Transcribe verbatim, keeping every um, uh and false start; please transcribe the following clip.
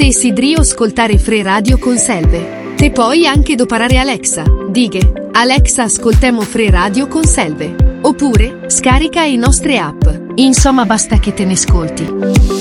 Desideri ascoltare Free Radio con Selve. Te puoi anche doparare Alexa. Dighe, Alexa ascoltemo Free Radio con Selve. Oppure, scarica i nostre app. Insomma basta che te ne ascolti.